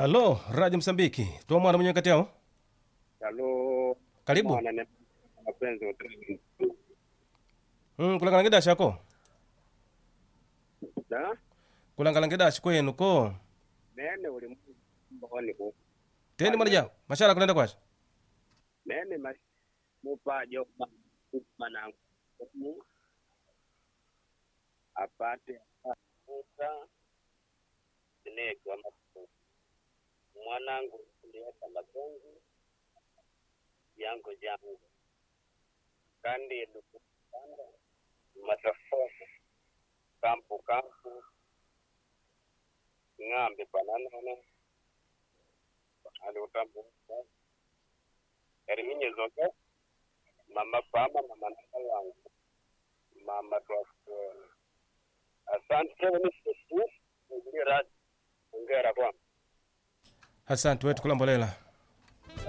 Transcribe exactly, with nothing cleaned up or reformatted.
Halo, Radio Msambiki. Tuwa mwana mwenye kati yao? Halo. Karibu. Mwana ne mapenzi utri. Mm, kulangala ngedashi ako? Da? Kulangala ngedashi kwenu ko? Nene uli mboni ku. Teni mwana jao, mashala kulenda kwashi? Nene mas mupajo manangu. Apate muta ne kwa mapenzi. Mwanangu ndieta mapenzi yangu jangu. Kandi edukanda matafoko kampu kampu ng'ambe banana ali utambu eriminye zote mama pama mama nangu mama twafu asante ni sisi ngira ngera kwa Asante wetu kulambolela.